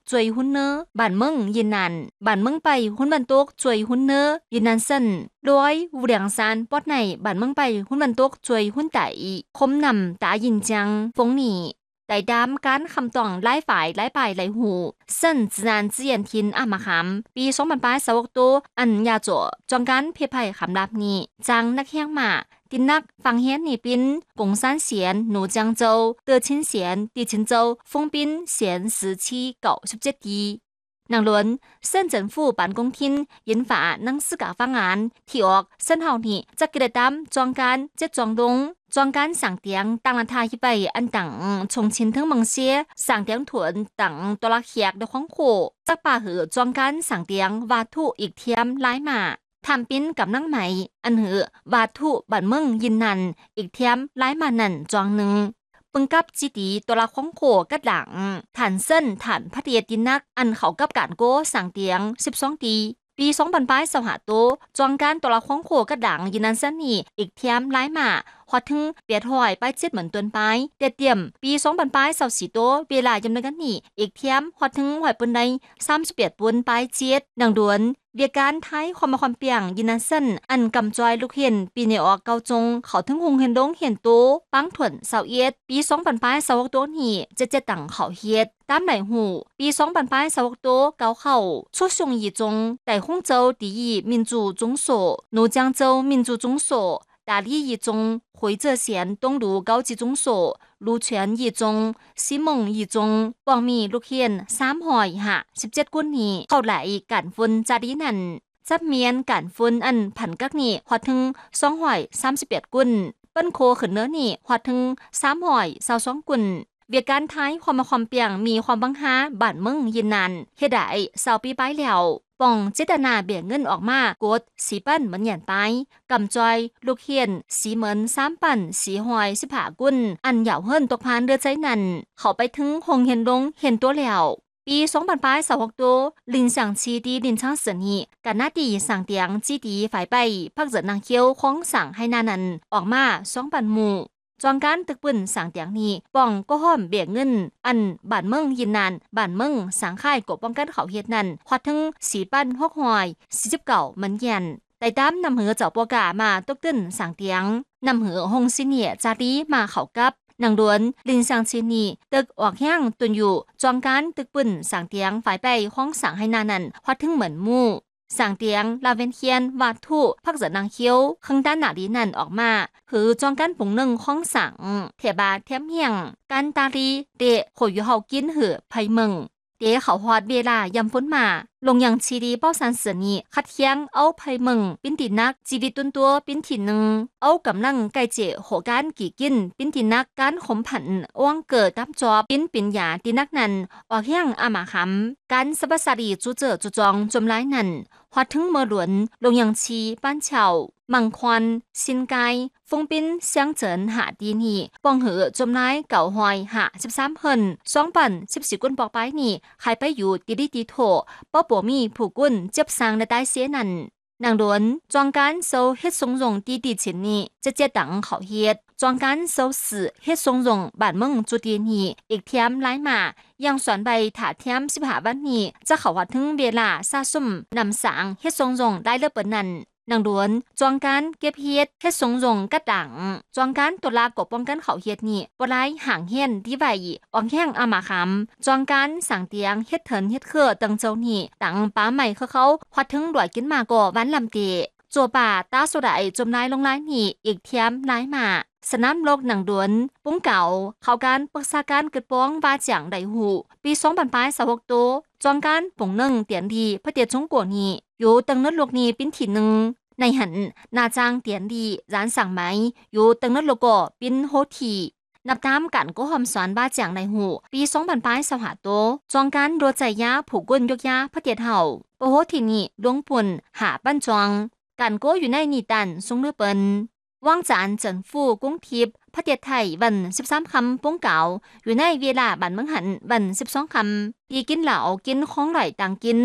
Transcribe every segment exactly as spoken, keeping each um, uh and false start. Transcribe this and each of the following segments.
จวยหุ่นเนอบ้านเมืองยินนันบ้านเมืองไปหุ่นบันตกจวยหุ่นเนอยินนันเส้นร้อยวูเลียงซานปอดในบ้านเมืองไปหุ่นบันตกจวยหุ่นไตคมนำตายินจังฟงหนีแต่ดามการคำตองไล่ฝ่ายไล่ไปไล่หูเส้น自然资源厅อามาคำปีสองพันแปดสิบหกตัวอันยาจ่อจองการเพียไผ่คำรับนี้จังนักเฮียงมาตินักฟังเฮียนนี่เป็นกง山县怒江州德清县地清州丰滨县十七九十七地นางล้วนเส้นจันฟูปันกงทินยินฝานังสกาฟังงานที่ออกเส้นเฮานี่จะกิจกรรมจองการเจ็ดจองดงจองการสั่งเตียงตั้งรันทาฮิไปอันตังชงชินทั้งเมืองเสียสั่งเตียงถวนตังตัวละเขียกเดของโคจักป่าหือจองการสั่งเตียงวาทุอีกเทียมไล่มาทำปิ้นกับนั่งใหม่อันหือวาทุบันเมืองยินนันอีกเทียมไล่มานั่นจองหนึ่งปึงกับจีดีตัวละของโคกัดหลังฐานเส้นฐานพัทยาดินนักอันเขากับการโก้สั่งเตียงสิบสองตีปีสองพันปลายสหาตัวจองการตัวละของโคกัดหลังยินนันเส้นนี่อีกเทียมไล่มาฮอดถึงเปียดหอยไปเจ็ดเหมือนต้นไปเดียเตรียมปีสองพันปลายสาวสีโตเวลายำนักันนี่อีกเทียมฮอดถึงหอยปนในสามสิบเปียดปนไปเจ็ดดังด่วนเวียการไทยความมาความเปียงยินนันเส้นอันกำจอยลูกเห็นปีเนออกเกาจงเขาถึงหงเห็นดงเห็นโตปังถ่วนสาวเอ็ดปีสองพันปลายสาวตัวนี่จะเจ็ดตังเขาเฮ็ดตามไหนหูปีสองพันปลายสาวตัวเกาเข้าชุดชงยีจงแต่ฮ่องโจว第一民主中所怒江州民主中所大理一中回浙县东路高级中所卢泉一中西蒙一中ปองมีลูกเห็นสามหอยหะสิบเจ็ดกุนนี้เข้าไหลกันฟุนจาดีนันจับเมียนกันฟุนอันผันกักนี่ฮอดถึงสองหอยสามสิบแปดกุนเปิ้นโคขึ้นเนื้อนี่ฮอดถึงสามหอยสาวสองกุนเวียการไทยความมาความเปียงมีความบังหาบ้านเมืองยินนันเฮ็ดได้สาวปีไปแล้วป่องเจตนาเบี่ยงเงินออกมากดสีปั้นเหมือนหยันไปกำจอยลูกเฮียนสีเหมือนสามปั่นสีหอยสิผากุนอันเหยาเฮิรนตกพานเรือใจนันเขาไปถึงหงเห็นลงเห็นตัวแล้วปีสองพันปลายสาวหกตัวลินสั่งชีดีลินช่างเสนีกันหน้าดีสั่งเตียงจีดีฝ่ายไปพักเจนางเคียวของสั่งให้นานันออกมาสองปันหมู่จองการตึกปืนสั่งเตียงนี้ป่องก็ห้อมเบียกเงินอันบ้านเมืองยินนานบ้านเมืองสังค่ายกบป้องกันเขาเฮ็ดนั่นฮอดถึงสีปั้นหกหอยสี่สิบเก่ามันยันแต่ตามนำเหือเจ้าปอกามาตกตึ้นสั่งเตียงนำเหือหงสิเนียจารีมาเขากับนางดวนลินสังชินีตึกออกแห้งตุนอยู่จองการตึกปืนสั่งเตียงฝ่ายไปห้องสั่งให้นานันฮอดถึงเหมือนมู่สั่งเตียงลาเวนเคียนวาดทุพักเจนางเคียวข้างด้านหนาดีนั่นออกมาคือจองกันปุ่งหนึ่งห้องสั่งเทบาเทียมเฮียงการตาลีเดะขอยู่เฮากินเหือไพเมืองเดะเขาฮอดเวลายำฝนมาลงยังชีดีเป้าสันเสือนีคัดเคียงเอาไพเมืองปิ้นตีนักจีวิตตุนตัวปิ้นทีหนึ่งเอากำลังไก่เจโหการกี่กินปิ้นตีนักการขมผันอ้วงเกิดตับจอบปิ้นปิ่นยาตีนักนั้นออกแห้งอามาคำการสบัสดีจูเจอจูจองจมไล่นั่นฮอดถึงเมื่อหลวนลงยังชีบ้านเฉามังควันซินไกฟงปิ้นเสียงเจินหาดีนี่ปองเหือจมไล่เก่าหอยหาสิบสามเฮินสองปั่นสิบสี่กุนปอกไปนี่ใครไปอยู่ตีดีตีโถป้อปัวมีผู้กุนเจ็บสางในใต้เสียนั่นนางหลวนจองการโซเฮ็ดทรงรงตีดีฉินนี่จะเจตังเขาเฮ็ดจองการโซสื่อเฮ็ดทรงรงบ้านเมืองจุดีนี่อีกเทียมไล่มายังสอนใบถาเทียมสิบหาวันนี้จะเขาวัดถึงเวลาซาซุ่มนำสางเฮ็ดทรงรงได้เลิศเปิดนั่นนางหลวนจองการเก็บเฮ็ดเฮ็ดทรงรงกัดดังจองการตุลากบป้องกันเขาเฮ็ดนี่บ่ไล่ห่างเฮียนที่ไว้ออกแห้งอามาคำจองการสั่งเตียงเฮ็ดเถินเฮ็ดเครือตังเจ้านี่ตังป้าใหม่เขาเขาฮอดถึงดวยกินมาก่อวันลำเตจัวป่าตาสุดาจมนายลงไล่นี่อีกเทียมไล่มาสนามโลกหนังดวนปุ้งเก่าเข้าการปรึกษาการเกิดป้องว่าจังไดหูปีสองพันปลายสาวกโตจองการปุ่งหนึ่งเตียนดีพระเตียจงกัวนี่อยู่ตังนัดโลกนี้ปิ้นถีหนึ่งในหันนาจางเตียนดีร้านสั่งไหมอยู่ตังนัดโลโกปิ้นโฮทีนับตามกันก็หอมสอนบ้าจังในหูปีสองพันปลายสหาโตจองการรัวใจยาผูกกุนยกยาพระเตียเห่าปโฮทีนี่ลวงปุ่นหาปั้นจองกันก็อยู่ในนีตันทรงเนื้อเปิ้นว่างจานเจินฟู้กุ้งทิพย์พระเตียไทยวันสิบสามคำป้งเก่าอยู่ในเวลาบันเมืองหันวันสิบสองคำตีกินเหล่ากินของไหลต่างกิน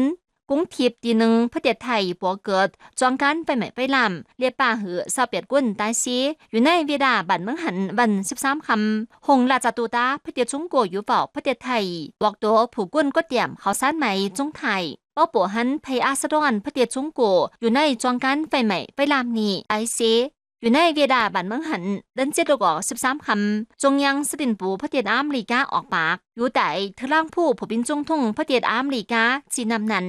กรุงเทพตีหนึ่งประเทศไทยปัวเกิดจองการไปใหม่ไปลำเรียป่าหือสาวเปียดกุนตายซีอยู่ในเวลาบันเมืองหันวันสิบสามคำหงราชตูตาประเทศจงโกอยู่เฝ้าประเทศไทยบอกตัวผู้กุนก็เตรียมเขาสานใหม่จงไทยป้อปัวหันพยอาสดอนประเทศจงโกอยู่ในจองการไปใหม่ไปลำนี้ไอซีอยู่ในเวลาบันเมืองหันเดินเจ็ดกอสิบสามคำจงยังสตินปูประเทศอเมริกาออกปากอยู่แต่ทล่างผู้ผู้บินจงทุ่งประเทศอเมริกาจีนำนัน